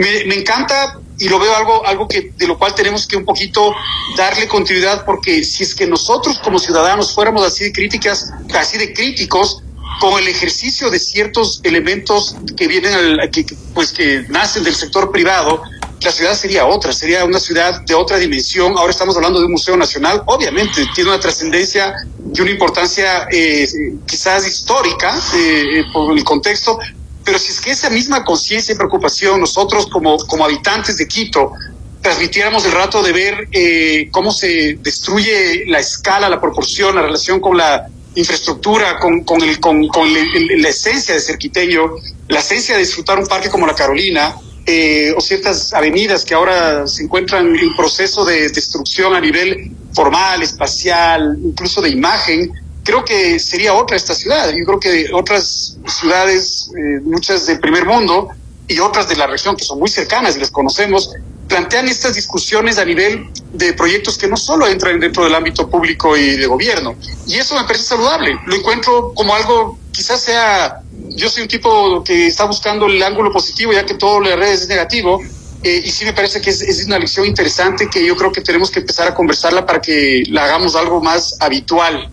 Me encanta y lo veo algo que de lo cual tenemos que un poquito darle continuidad, porque si es que nosotros como ciudadanos fuéramos así de críticos con el ejercicio de ciertos elementos que vienen que nacen del sector privado, la ciudad sería otra, sería una ciudad de otra dimensión. Ahora estamos hablando de un museo nacional, obviamente tiene una trascendencia y una importancia quizás histórica por el contexto, pero si es que esa misma conciencia y preocupación nosotros como habitantes de Quito transmitiéramos el rato de ver cómo se destruye la escala, la proporción, la relación con la infraestructura, con la esencia de ser quiteño, la esencia de disfrutar un parque como la Carolina, o ciertas avenidas que ahora se encuentran en proceso de destrucción a nivel formal, espacial, incluso de imagen, creo que sería otra esta ciudad. Yo creo que otras ciudades, muchas del primer mundo y otras de la región que son muy cercanas y las conocemos, plantean estas discusiones a nivel de proyectos que no solo entran dentro del ámbito público y de gobierno. Y eso me parece saludable. Lo encuentro como algo, quizás sea... Yo soy un tipo que está buscando el ángulo positivo, ya que todo en las redes es negativo, y sí me parece que es una lección interesante que yo creo que tenemos que empezar a conversarla para que la hagamos algo más habitual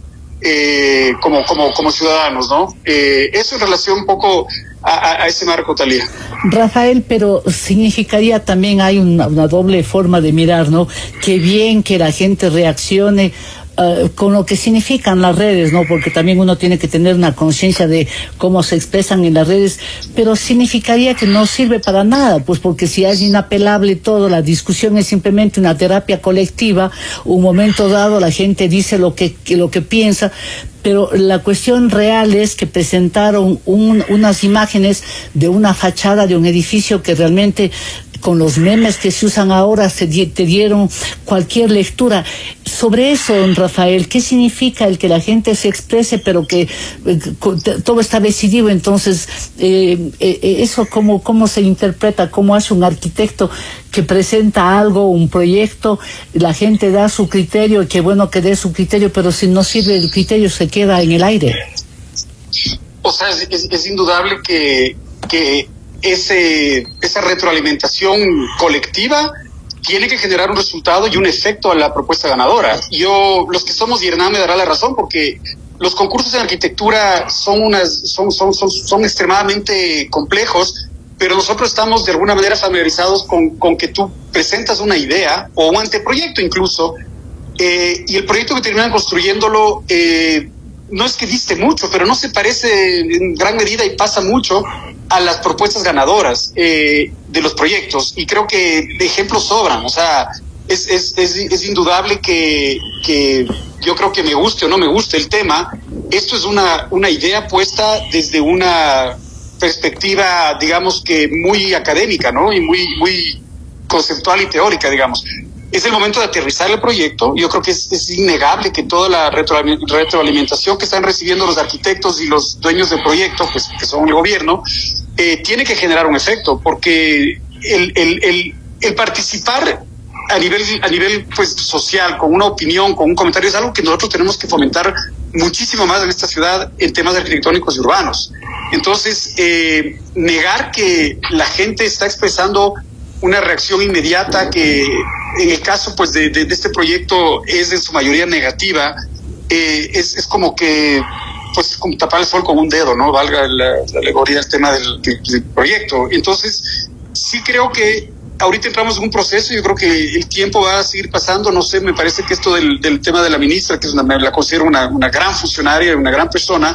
como ciudadanos, ¿no? Eso en relación un poco a ese marco, Talía. Rafael, pero significaría también, hay una doble forma de mirar, ¿no? Qué bien que la gente reaccione con lo que significan las redes, ¿no? Porque también uno tiene que tener una conciencia de cómo se expresan en las redes, pero significaría que no sirve para nada, pues porque si es inapelable todo, la discusión es simplemente una terapia colectiva, un momento dado la gente dice lo que piensa, pero la cuestión real es que presentaron unas imágenes de una fachada de un edificio que realmente, con los memes que se usan ahora, te dieron cualquier lectura. Sobre eso, don Rafael, ¿qué significa el que la gente se exprese, pero que todo está decidido? Entonces, eso ¿cómo se interpreta? ¿Cómo hace un arquitecto que presenta algo, un proyecto, la gente da su criterio, qué bueno que dé su criterio, pero si no sirve el criterio se queda en el aire? O sea, es indudable que esa retroalimentación colectiva tiene que generar un resultado y un efecto a la propuesta ganadora. Los que somos, y Hernán me dará la razón, porque los concursos en arquitectura son extremadamente complejos, pero nosotros estamos de alguna manera familiarizados con que tú presentas una idea o un anteproyecto incluso, y el proyecto que terminan construyéndolo no es que diste mucho, pero no se parece en gran medida y pasa mucho a las propuestas ganadoras de los proyectos, y creo que de ejemplos sobran. O sea, es indudable que yo creo que me guste o no me guste el tema, esto es una idea puesta desde una perspectiva, digamos que muy académica, ¿no? Y muy conceptual y teórica, digamos. Es el momento de aterrizar el proyecto. Yo creo que es innegable que toda la retroalimentación que están recibiendo los arquitectos y los dueños del proyecto, pues, que son el gobierno, tiene que generar un efecto, porque el participar a nivel pues social, con una opinión, con un comentario, es algo que nosotros tenemos que fomentar muchísimo más en esta ciudad en temas arquitectónicos y urbanos. Entonces, negar que la gente está expresando una reacción inmediata, que en el caso pues de este proyecto es en su mayoría negativa, es como que pues como tapar el sol con un dedo, ¿no? Valga la alegoría del tema del proyecto. Entonces, sí creo que ahorita entramos en un proceso. Yo creo que el tiempo va a seguir pasando. No sé, me parece que esto del tema de la ministra, que la considero una gran funcionaria, una gran persona,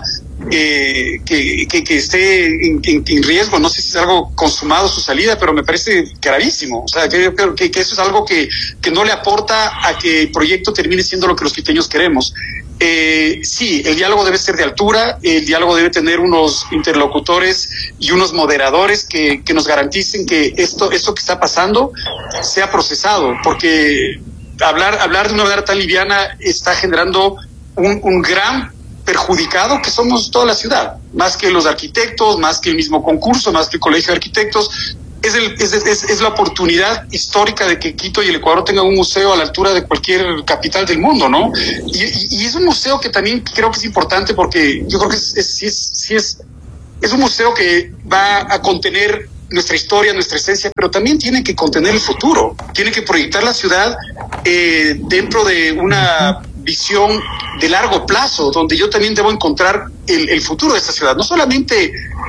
que esté en riesgo, no sé si es algo consumado su salida, pero me parece gravísimo. O sea, que yo creo que eso es algo que no le aporta a que el proyecto termine siendo lo que los quiteños queremos. Sí, el diálogo debe ser de altura, el diálogo debe tener unos interlocutores y unos moderadores que nos garanticen que esto que está pasando sea procesado, porque hablar de una manera tan liviana está generando un gran perjudicado, que somos toda la ciudad, más que los arquitectos, más que el mismo concurso, más que el colegio de arquitectos. Es la oportunidad histórica de que Quito y el Ecuador tengan un museo a la altura de cualquier capital del mundo, ¿no? Y es un museo que también creo que es importante, porque yo creo que es un museo que va a contener nuestra historia, nuestra esencia, pero también tiene que contener el futuro, tiene que proyectar la ciudad dentro de una visión de largo plazo, donde yo también debo encontrar el futuro de esta ciudad, no solamente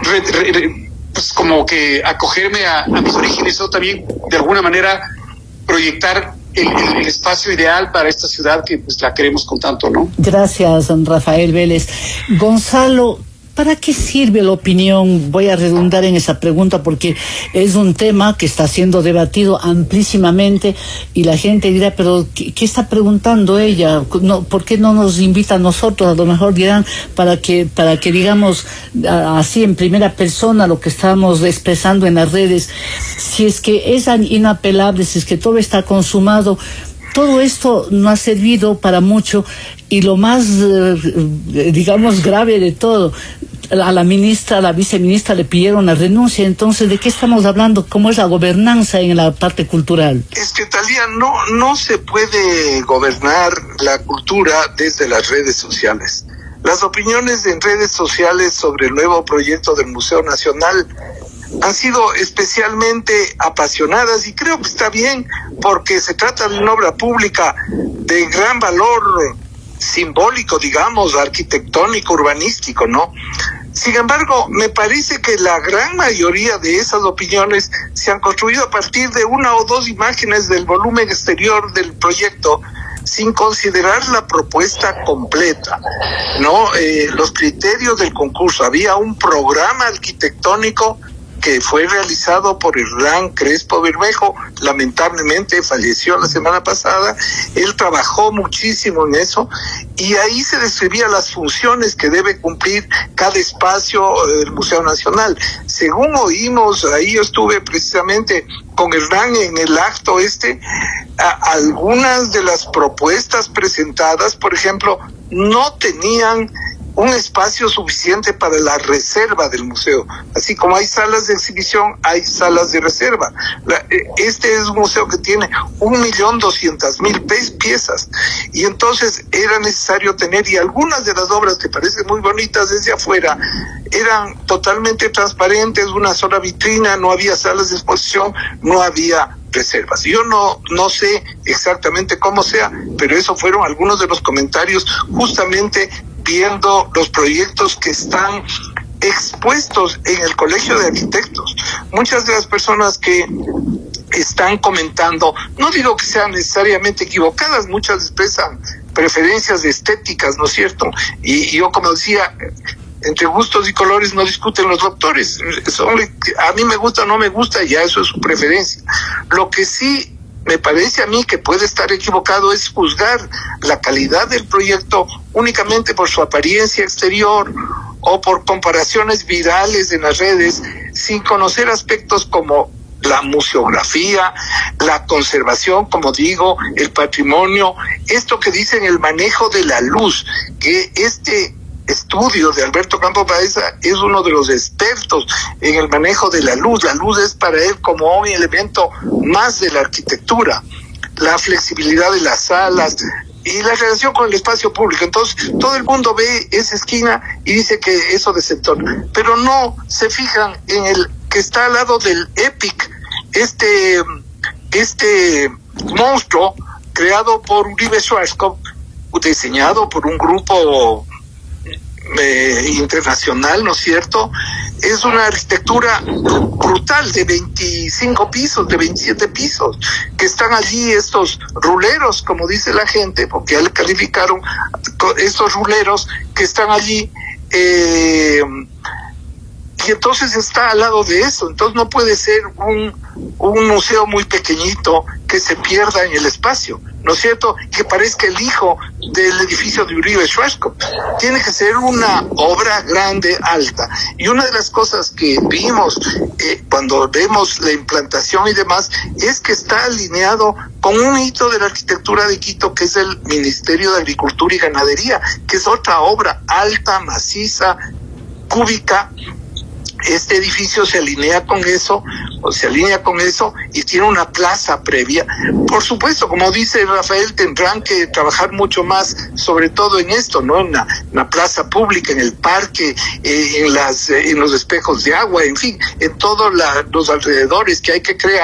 pues como que acogerme a mis orígenes, sino también de alguna manera proyectar el espacio ideal para esta ciudad que pues la queremos con tanto, ¿no? Gracias, Rafael Vélez. Gonzalo, ¿para qué sirve la opinión? Voy a redundar en esa pregunta porque es un tema que está siendo debatido amplísimamente y la gente dirá, pero ¿qué está preguntando ella? No, ¿por qué no nos invita a nosotros? A lo mejor dirán para que digamos así en primera persona lo que estamos expresando en las redes. Si es que es inapelable, si es que todo está consumado, todo esto no ha servido para mucho y lo más, digamos, grave de todo, a la viceministra le pidieron la renuncia. Entonces, ¿de qué estamos hablando? ¿Cómo es la gobernanza en la parte cultural? Es que, Talía, no se puede gobernar la cultura desde las redes sociales. Las opiniones en redes sociales sobre el nuevo proyecto del Museo Nacional han sido especialmente apasionadas y creo que está bien porque se trata de una obra pública de gran valor simbólico, digamos, arquitectónico, urbanístico, ¿no? Sin embargo, me parece que la gran mayoría de esas opiniones se han construido a partir de una o dos imágenes del volumen exterior del proyecto, sin considerar la propuesta completa, ¿no? Los criterios del concurso. Había un programa arquitectónico que fue realizado por Hernán Crespo Bermejo, lamentablemente falleció la semana pasada. Él trabajó muchísimo en eso y ahí se describían las funciones que debe cumplir cada espacio del Museo Nacional. Según oímos, ahí yo estuve precisamente con Hernán en el acto algunas de las propuestas presentadas, por ejemplo, no tenían un espacio suficiente para la reserva del museo. Así como hay salas de exhibición, hay salas de reserva. Este es un museo que tiene 1.200.000 piezas. Y entonces era necesario tener, y algunas de las obras que parecen muy bonitas desde afuera, eran totalmente transparentes, una sola vitrina, no había salas de exposición, no había reservas. Yo no sé exactamente cómo sea, pero esos fueron algunos de los comentarios justamente viendo los proyectos que están expuestos en el Colegio de Arquitectos. Muchas de las personas que están comentando, no digo que sean necesariamente equivocadas, muchas expresan preferencias estéticas, ¿no es cierto? Y yo, como decía, entre gustos y colores no discuten los doctores. A mí me gusta o no me gusta, ya eso es su preferencia. Lo que sí me parece a mí que puede estar equivocado es juzgar la calidad del proyecto únicamente por su apariencia exterior o por comparaciones virales en las redes, sin conocer aspectos como la museografía, la conservación, como digo, el patrimonio, esto que dicen el manejo de la luz, que este estudio de Alberto Campos Baeza es uno de los expertos en el manejo de la luz. La luz es para él como un elemento más de la arquitectura, la flexibilidad de las salas y la relación con el espacio público. Entonces todo el mundo ve esa esquina y dice que eso desentona, pero no se fijan en el que está al lado del EPIC, este monstruo creado por Uribe Schwarzkopf, diseñado por un grupo internacional, ¿no es cierto? Es una arquitectura brutal de 25 pisos, de 27 pisos, que están allí estos ruleros, como dice la gente, porque ya le calificaron estos ruleros que están allí, y entonces está al lado de eso. Entonces no puede ser un museo muy pequeñito que se pierda en el espacio, ¿no es cierto? Que parezca el hijo del edificio de Uribe Schwarzkopf. Tiene que ser una obra grande, alta. Y una de las cosas que vimos cuando vemos la implantación y demás es que está alineado con un hito de la arquitectura de Quito, que es el Ministerio de Agricultura y Ganadería, que es otra obra alta, maciza, cúbica, este edificio se alinea con eso, y tiene una plaza previa. Por supuesto, como dice Rafael, tendrán que trabajar mucho más, sobre todo en esto, ¿no? En la plaza pública, en el parque, en los espejos de agua, en fin, en todos los alrededores que hay que crear.